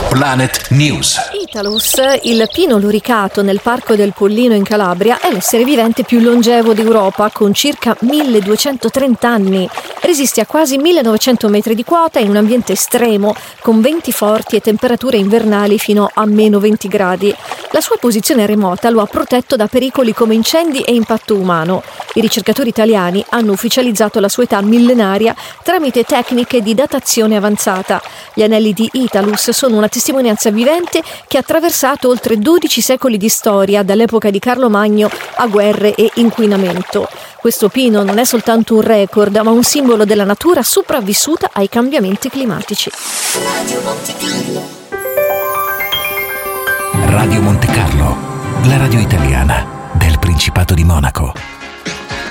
Planet News. Italus, il pino luricato nel Parco del Pollino in Calabria, è l'essere vivente più longevo d'Europa, con circa 1230 anni. Resiste a quasi 1900 metri di quota in un ambiente estremo, con venti forti e temperature invernali fino a meno 20 gradi. La sua posizione remota lo ha protetto da pericoli come incendi e impatto umano. I ricercatori italiani hanno ufficializzato la sua età millenaria tramite tecniche di datazione avanzata. Gli anelli di Italus sono una testimonianza vivente che ha attraversato oltre 12 secoli di storia, dall'epoca di Carlo Magno a guerre e inquinamento. Questo pino non è soltanto un record, ma un simbolo della natura sopravvissuta ai cambiamenti climatici. Radio Monte Carlo, la radio italiana del Principato di Monaco.